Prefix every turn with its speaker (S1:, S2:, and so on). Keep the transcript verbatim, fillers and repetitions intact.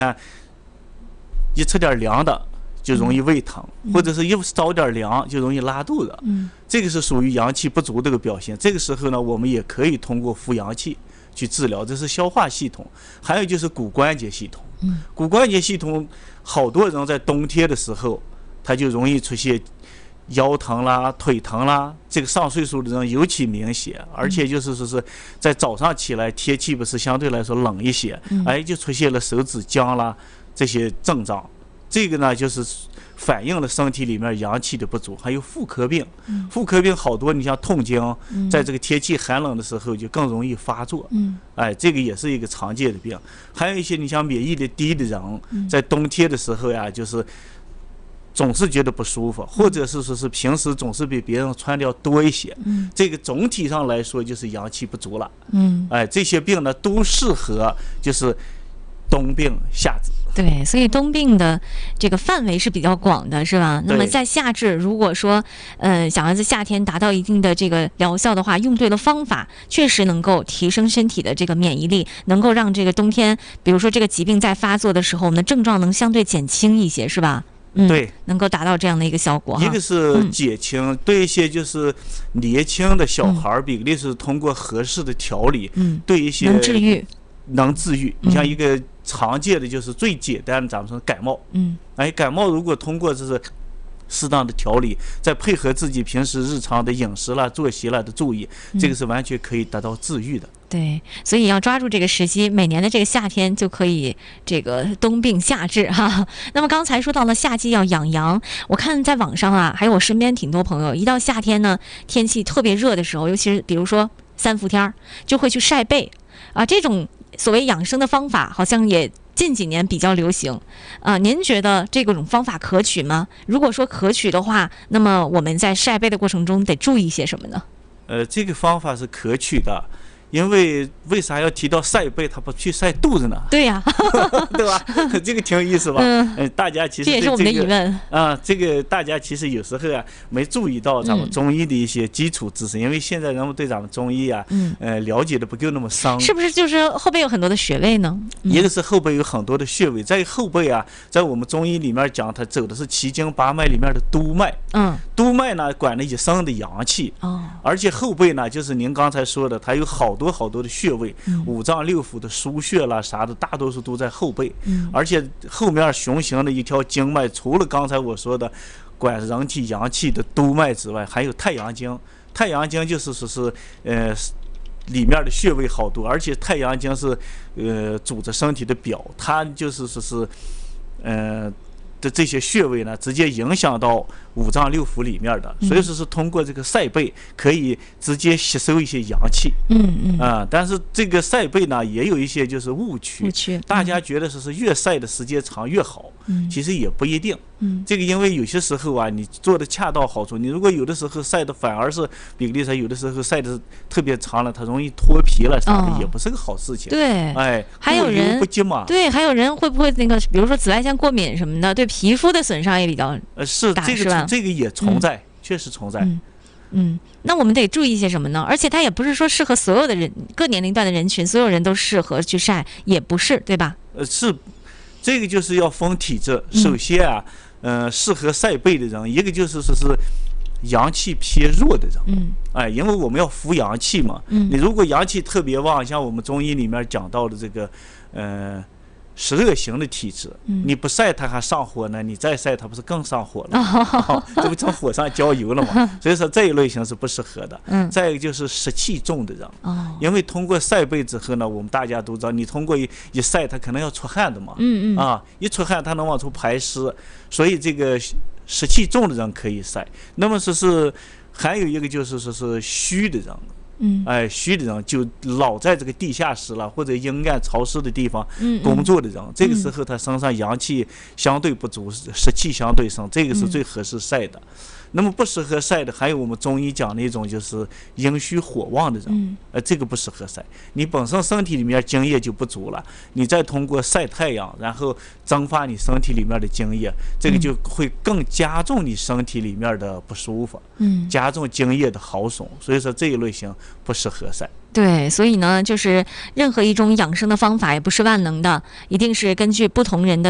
S1: 一吃点凉的就容易胃疼，嗯、或者是一着点凉就容易拉肚子，嗯，这个是属于阳气不足这个表现。这个时候呢，我们也可以通过扶阳气去治疗，这是消化系统。还有就是骨关节系统，嗯，骨关节系统好多人在冬天的时候，他就容易出现腰疼啦、腿疼啦，这个上岁数的人尤其明显，而且就是说是在早上起来天气不是相对来说冷一些，嗯、哎，就出现了手指僵啦这些症状。这个呢，就是反映了身体里面阳气的不足。还有妇科病，嗯、妇科病好多，你像痛经，嗯、在这个天气寒冷的时候就更容易发作，嗯、哎，这个也是一个常见的病。还有一些你像免疫力低的人，嗯、在冬天的时候呀，就是总是觉得不舒服，或者是说是平时总是比别人穿的要多一些，嗯、这个总体上来说就是阳气不足了。嗯，哎，这些病呢都适合就是冬病夏治。
S2: 对，所以冬病的这个范围是比较广的，是吧？那么在夏至，如果说呃想要在夏天达到一定的这个疗效的话，用对了方法，确实能够提升身体的这个免疫力，能够让这个冬天，比如说这个疾病在发作的时候，我们的症状能相对减轻一些，是吧？嗯，
S1: 对，
S2: 能够达到这样的一个效果。
S1: 一个是减轻，嗯、对一些就是年轻的小孩，嗯、比例是通过合适的调理，嗯、对一些
S2: 能治愈，
S1: 能治愈。你像一个常见的就是最简单的，咱们说感冒，嗯，哎，感冒如果通过就是适当的调理，再配合自己平时日常的饮食啦、作息啦的注意，嗯、这个是完全可以得到治愈的。
S2: 对，所以要抓住这个时机，每年的这个夏天就可以这个冬病夏治哈。那么刚才说到了夏季要养阳，我看在网上啊，还有我身边挺多朋友，一到夏天呢，天气特别热的时候，尤其是比如说三伏天，就会去晒背啊，这种所谓养生的方法好像也近几年比较流行啊。您觉得这种方法可取吗？如果说可取的话，那么我们在晒背的过程中得注意些什么呢？
S1: 呃，这个方法是可取的。因为为啥要提到晒背，他不去晒肚子呢？
S2: 对呀、
S1: 啊，对吧？这个挺有意思吧？嗯，呃、大家其实、这个、
S2: 这也是我们的疑问
S1: 啊。这个大家其实有时候啊没注意到咱们中医的一些基础知识，嗯、因为现在人们对咱们中医啊，嗯，呃，了解的不够那么深。
S2: 是不是就是后背有很多的穴位呢？
S1: 嗯、一个是后背有很多的穴位，在后背啊，在我们中医里面讲，它走的是奇经八脉里面的督脉。嗯，督脉呢管了一身的阳气。哦，而且后背呢，就是您刚才说的，它有好多。多好多的穴位，嗯、五脏六腑的腧穴啦啥的，大多数都在后背，嗯、而且后面雄行的一条经脉，除了刚才我说的管人体阳气的督脉之外，还有太阳经。太阳经就是说是呃里面的穴位好多，而且太阳经是呃主着身体的表，它就是说是呃的这些穴位呢，直接影响到五脏六腑里面的，所以说是通过这个晒背可以直接吸收一些阳气。嗯嗯啊、呃，但是这个晒背呢，也有一些就是误区。误区，嗯、大家觉得说是越晒的时间长越好，嗯、其实也不一定。嗯，这个因为有些时候啊，你做的恰到好处，你如果有的时候晒的反而是，比例上有的时候晒的特别长了，它容易脱皮了啥的，哦、也不是个好事情。
S2: 对，
S1: 哎，
S2: 还有人
S1: 不急嘛。
S2: 对，还有人会不会那个，比如说紫外线过敏什么的，对皮肤的损伤也比较大，
S1: 呃，是这个这个也存在，嗯、确实存在。
S2: 嗯嗯，那我们得注意些什么呢？而且它也不是说适合所有的人，各年龄段的人群，所有人都适合去晒，也不是，对吧？
S1: 呃，是，这个就是要分体质。首先啊，嗯、呃，适合晒背的人，一个就是说是阳气偏弱的人，嗯，哎，因为我们要扶阳气嘛，嗯，你如果阳气特别旺，像我们中医里面讲到的这个，呃。湿热型的体质，嗯、你不晒它还上火呢，你再晒它不是更上火了吗？哦、这不从火上浇油了吗？所以说这一类型是不适合的。嗯、再一个就是湿气重的人，哦、因为通过晒背之后呢，我们大家都知道，你通过一一晒，它可能要出汗的嘛，嗯嗯，啊，一出汗它能往出排湿，所以这个湿气重的人可以晒。那么说是还有一个就是说是虚的人。嗯，哎，虚的人就老在这个地下室了，或者阴暗潮湿的地方工作的人，嗯嗯、这个时候他身上阳气相对不足，湿气相对盛，这个是最合适晒的。嗯、那么不适合晒的，还有我们中医讲那种就是阴虚火旺的人，嗯、呃，这个不适合晒。你本身身体里面津液就不足了，你再通过晒太阳，然后蒸发你身体里面的津液，这个就会更加重你身体里面的不舒服，嗯，加重津液的耗损。所以说这一类型不适合晒。
S2: 对，所以呢，就是任何一种养生的方法也不是万能的，一定是根据不同人的